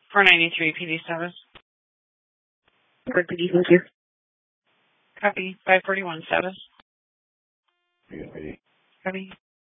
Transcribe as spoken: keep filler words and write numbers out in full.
four ninety-three P D status. Good, P D, thank you. Copy. five forty-one status. P D. Copy.